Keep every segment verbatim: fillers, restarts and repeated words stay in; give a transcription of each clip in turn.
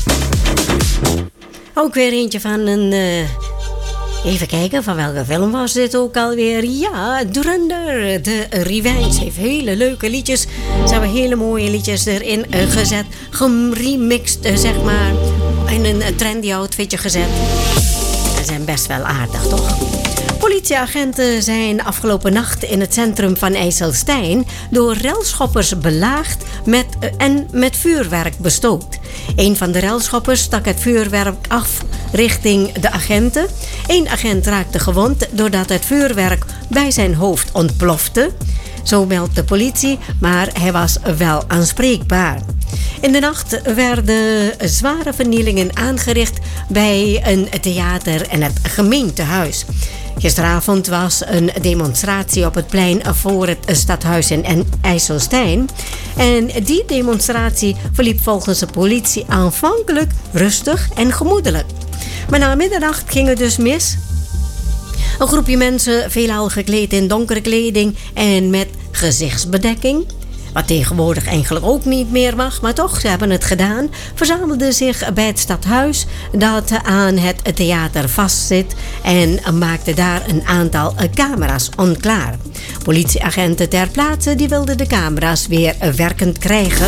Ook weer eentje van een... Uh, even kijken, van welke film was dit ook alweer? Ja, Durender. De Revenge heeft hele leuke liedjes. Ze hebben hele mooie liedjes erin uh, gezet. Geremixed, uh, zeg maar. In een uh, trendy outfitje gezet. Ze zijn best wel aardig, toch? Politieagenten zijn afgelopen nacht in het centrum van IJsselstein door relschoppers belaagd met, uh, en met vuurwerk bestookt. Een van de relschoppers stak het vuurwerk af richting de agenten. Eén agent raakte gewond doordat het vuurwerk bij zijn hoofd ontplofte. Zo meldt de politie, maar hij was wel aanspreekbaar. In de nacht werden zware vernielingen aangericht bij een theater en het gemeentehuis. Gisteravond was een demonstratie op het plein voor het stadhuis in IJsselstein. En die demonstratie verliep volgens de politie aanvankelijk rustig en gemoedelijk. Maar na middernacht ging het dus mis. Een groepje mensen, veelal gekleed in donkere kleding en met gezichtsbedekking, wat tegenwoordig eigenlijk ook niet meer mag, maar toch, ze hebben het gedaan, verzamelden zich bij het stadhuis dat aan het theater vastzit en maakten daar een aantal camera's onklaar. Politieagenten ter plaatse die wilden de camera's weer werkend krijgen.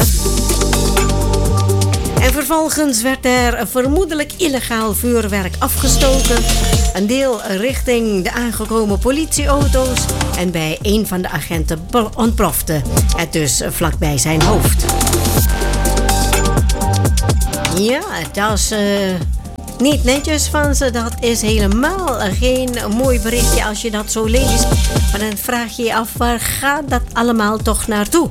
En vervolgens werd er vermoedelijk illegaal vuurwerk afgestoken. Een deel richting de aangekomen politieauto's. En bij een van de agenten ontplofte het dus vlakbij zijn hoofd. Ja, dat is uh, niet netjes van ze. Dat is helemaal geen mooi berichtje als je dat zo leest. Maar dan vraag je je af, waar gaat dat allemaal toch naartoe?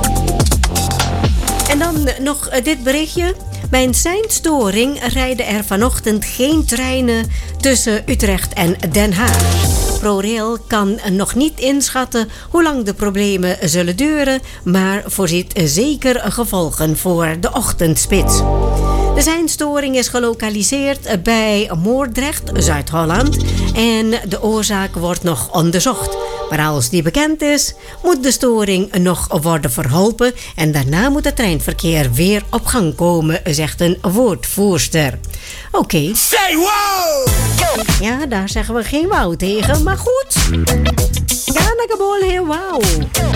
En dan nog dit berichtje. Bij een seinstoring rijden er vanochtend geen treinen tussen Utrecht en Den Haag. ProRail kan nog niet inschatten hoe lang de problemen zullen duren, maar voorziet zeker gevolgen voor de ochtendspits. De seinstoring is gelokaliseerd bij Moordrecht, Zuid-Holland, en de oorzaak wordt nog onderzocht. Maar als die bekend is, moet de storing nog worden verholpen en daarna moet het treinverkeer weer op gang komen, zegt een woordvoerster. Oké. Okay. Say wow! Ja, daar zeggen we geen wauw tegen, maar goed. Ga naar de bol, heel wauw.